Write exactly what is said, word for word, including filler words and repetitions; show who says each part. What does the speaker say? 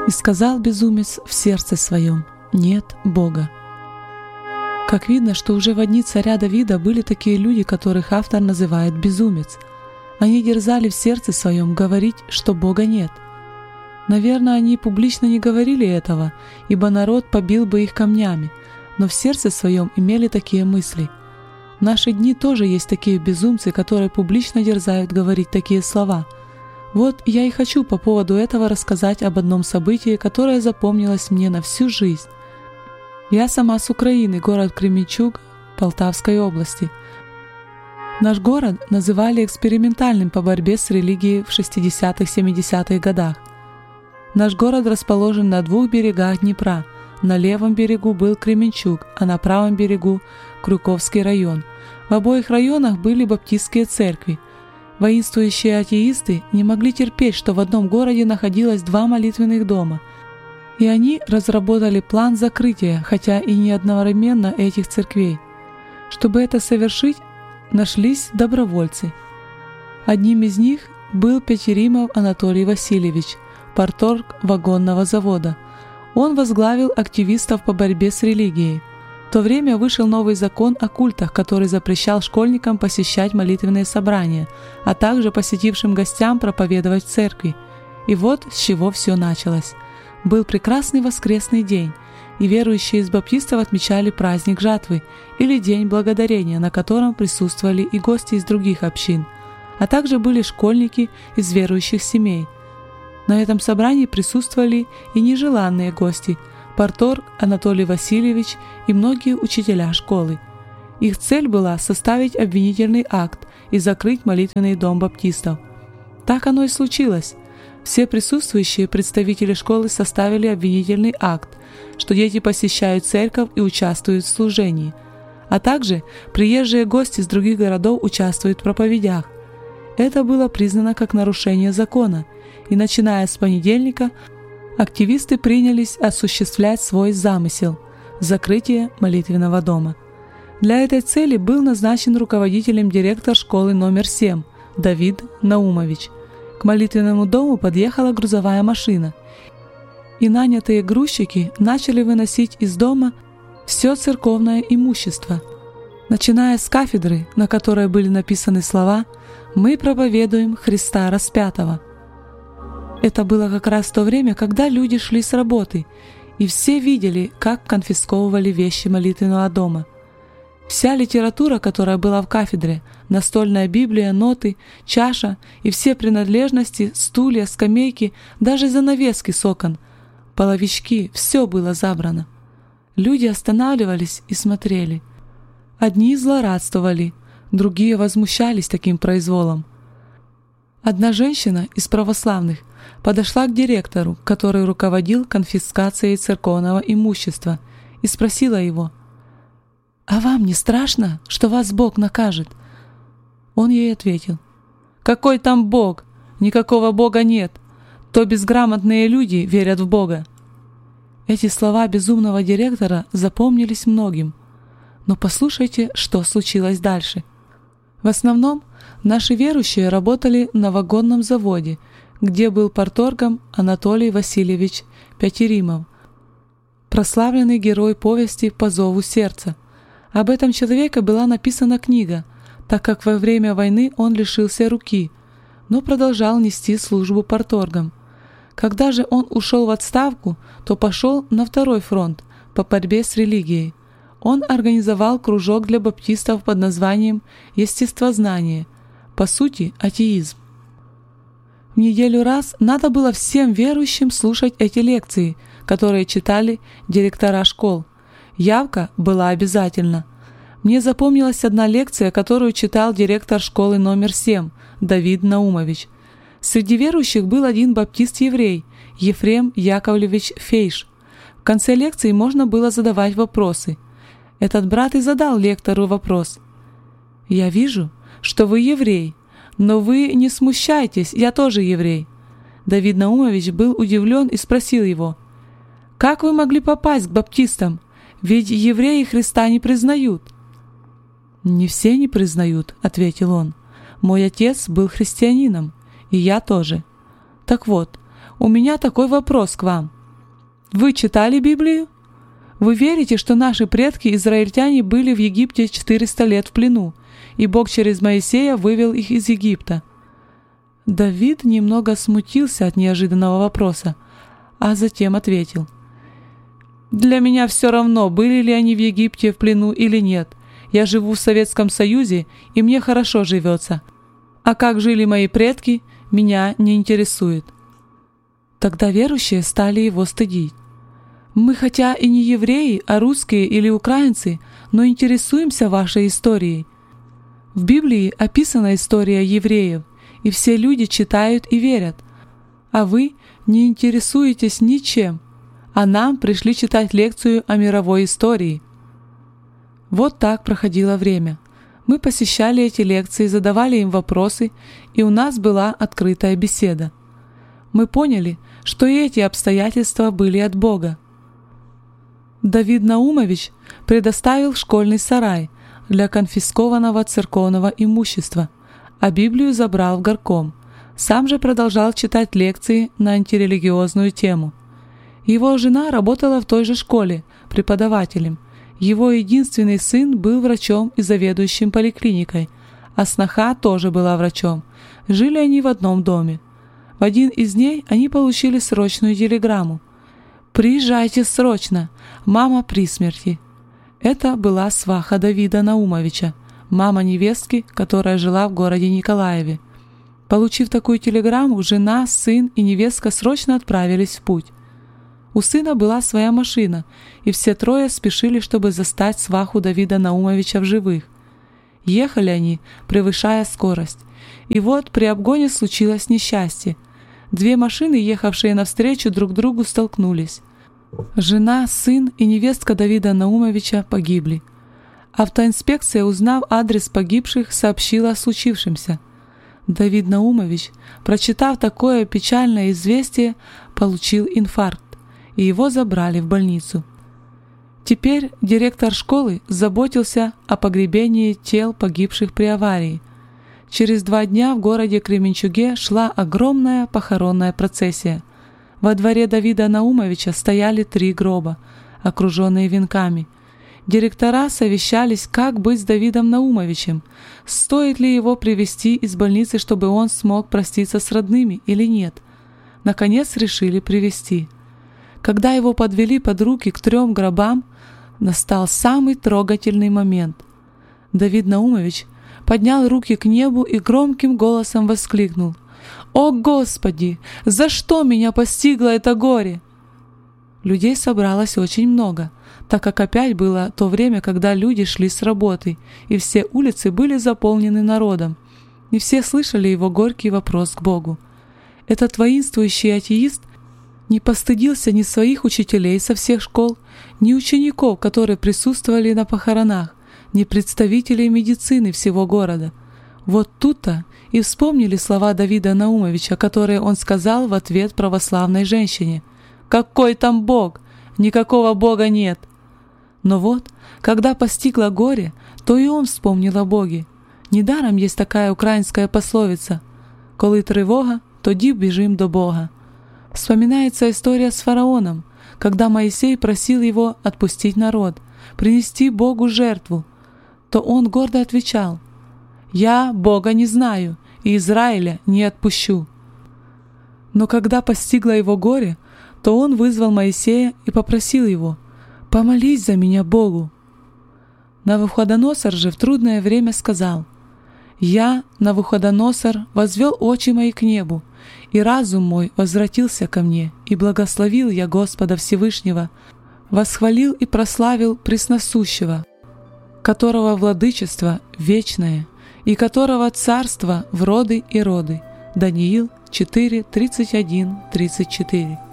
Speaker 1: И сказал безумец в сердце своем: нет Бога. Как видно, что уже в дни царя Давида были такие люди, которых автор называет безумец. Они дерзали в сердце своем говорить, что Бога нет. Наверное, они публично не говорили этого, ибо народ побил бы их камнями, но в сердце своем имели такие мысли. В наши дни тоже есть такие безумцы, которые публично дерзают говорить такие слова. Вот я и хочу по поводу этого рассказать об одном событии, которое запомнилось мне на всю жизнь. Я сама с Украины, город Кременчуг, Полтавской области. Наш город называли экспериментальным по борьбе с религией в шестидесятых-семидесятых годах. Наш город расположен на двух берегах Днепра. На левом берегу был Кременчуг, а на правом берегу – Крюковский район. В обоих районах были баптистские церкви. Воинствующие атеисты не могли терпеть, что в одном городе находилось два молитвенных дома, и они разработали план закрытия, хотя и не одновременно, этих церквей. Чтобы это совершить, нашлись добровольцы. Одним из них был Пятиримов Анатолий Васильевич, парторг вагонного завода. Он возглавил активистов по борьбе с религией. В то время вышел новый закон о культах, который запрещал школьникам посещать молитвенные собрания, а также посетившим гостям проповедовать в церкви. И вот с чего все началось. Был прекрасный воскресный день, и верующие из баптистов отмечали праздник жатвы или День благодарения, на котором присутствовали и гости из других общин, а также были школьники из верующих семей. На этом собрании присутствовали и нежеланные гости – парторг Анатолий Васильевич и многие учителя школы. Их цель была составить обвинительный акт и закрыть молитвенный дом баптистов. Так оно и случилось. Все присутствующие представители школы составили обвинительный акт, что дети посещают церковь и участвуют в служении, а также приезжие гости из других городов участвуют в проповедях. Это было признано как нарушение закона, и начиная с понедельника активисты принялись осуществлять свой замысел – закрытие молитвенного дома. Для этой цели был назначен руководителем директор школы номер семь Давид Наумович. К молитвенному дому подъехала грузовая машина, и нанятые грузчики начали выносить из дома все церковное имущество. Начиная с кафедры, на которой были написаны слова «Мы проповедуем Христа распятого». Это было как раз в то время, когда люди шли с работы, и все видели, как конфисковывали вещи молитвенного дома. Вся литература, которая была в кафедре, настольная Библия, ноты, чаша и все принадлежности, стулья, скамейки, даже занавески с окон, половички, все было забрано. Люди останавливались и смотрели. Одни злорадствовали, другие возмущались таким произволом. Одна женщина из православных подошла к директору, который руководил конфискацией церковного имущества, и спросила его: «А вам не страшно, что вас Бог накажет?» Он ей ответил: «Какой там Бог? Никакого Бога нет. То безграмотные люди верят в Бога». Эти слова безумного директора запомнились многим. Но послушайте, что случилось дальше. В основном наши верующие работали на вагонном заводе, где был парторгом Анатолий Васильевич Пятиримов, прославленный герой повести «По зову сердца». Об этом человеке была написана книга, так как во время войны он лишился руки, но продолжал нести службу парторгом. Когда же он ушел в отставку, то пошел на второй фронт по борьбе с религией. Он организовал кружок для баптистов под названием «Естествознание», по сути, атеизм. В неделю раз надо было всем верующим слушать эти лекции, которые читали директора школ. Явка была обязательна. Мне запомнилась одна лекция, которую читал директор школы номер семь Давид Наумович. Среди верующих был один баптист-еврей, Ефрем Яковлевич Фейш. В конце лекции можно было задавать вопросы. Этот брат и задал лектору вопрос: «Я вижу, что вы еврей, но вы не смущайтесь, я тоже еврей». Давид Наумович был удивлен и спросил его: «Как вы могли попасть к баптистам? Ведь евреи Христа не признают». «Не все не признают», — ответил он. «Мой отец был христианином, и я тоже. Так вот, у меня такой вопрос к вам. Вы читали Библию? Вы верите, что наши предки, израильтяне, были в Египте четыреста лет в плену, и Бог через Моисея вывел их из Египта?» Давид немного смутился от неожиданного вопроса, а затем ответил: «Для меня все равно, были ли они в Египте в плену или нет. Я живу в Советском Союзе, и мне хорошо живется. А как жили мои предки, меня не интересует». Тогда верующие стали его стыдить. «Мы хотя и не евреи, а русские или украинцы, но интересуемся вашей историей. В Библии описана история евреев, и все люди читают и верят, а вы не интересуетесь ничем, а нам пришли читать лекцию о мировой истории». Вот так проходило время. Мы посещали эти лекции, задавали им вопросы, и у нас была открытая беседа. Мы поняли, что и эти обстоятельства были от Бога. Давид Наумович предоставил школьный сарай для конфискованного церковного имущества, а Библию забрал в горком. Сам же продолжал читать лекции на антирелигиозную тему. Его жена работала в той же школе преподавателем. Его единственный сын был врачом и заведующим поликлиникой, а сноха тоже была врачом. Жили они в одном доме. В один из дней они получили срочную телеграмму: «Приезжайте срочно, мама при смерти». Это была сваха Давида Наумовича, мама невестки, которая жила в городе Николаеве. Получив такую телеграмму, жена, сын и невестка срочно отправились в путь. У сына была своя машина, и все трое спешили, чтобы застать сваху Давида Наумовича в живых. Ехали они, превышая скорость. И вот при обгоне случилось несчастье. Две машины, ехавшие навстречу, друг другу столкнулись. Жена, сын и невестка Давида Наумовича погибли. Автоинспекция, узнав адрес погибших, сообщила о случившемся. Давид Наумович, прочитав такое печальное известие, получил инфаркт, и его забрали в больницу. Теперь директор школы заботился о погребении тел погибших при аварии. Через два дня в городе Кременчуге шла огромная похоронная процессия. Во дворе Давида Наумовича стояли три гроба, окруженные венками. Директора совещались, как быть с Давидом Наумовичем, стоит ли его привезти из больницы, чтобы он смог проститься с родными или нет. Наконец решили привезти. Когда его подвели под руки к трем гробам, настал самый трогательный момент. Давид Наумович поднял руки к небу и громким голосом воскликнул: «О Господи, за что меня постигло это горе?» Людей собралось очень много, так как опять было то время, когда люди шли с работы, и все улицы были заполнены народом. И все слышали его горький вопрос к Богу. Этот воинствующий атеист не постыдился ни своих учителей со всех школ, ни учеников, которые присутствовали на похоронах, ни представителей медицины всего города. Вот тут-то и вспомнили слова Давида Наумовича, которые он сказал в ответ православной женщине: «Какой там Бог? Никакого Бога нет!» Но вот, когда постигло горе, то и он вспомнил о Боге. Недаром есть такая українська пословица: «Коли тривога, тоді біжим до Бога». Вспоминается история с фараоном, когда Моисей просил его отпустить народ, принести Богу жертву, то он гордо отвечал: «Я Бога не знаю и Израиля не отпущу». Но когда постигло его горе, то он вызвал Моисея и попросил его: «Помолись за меня Богу». Навуходоносор же в трудное время сказал: «Я, Навуходоносор, возвел очи мои к небу, и разум мой возвратился ко мне, и благословил я Господа Всевышнего, восхвалил и прославил Пресносущего, которого владычество вечное, и которого царство в роды и роды». Даниил четыре, тридцать один, тридцать четыре.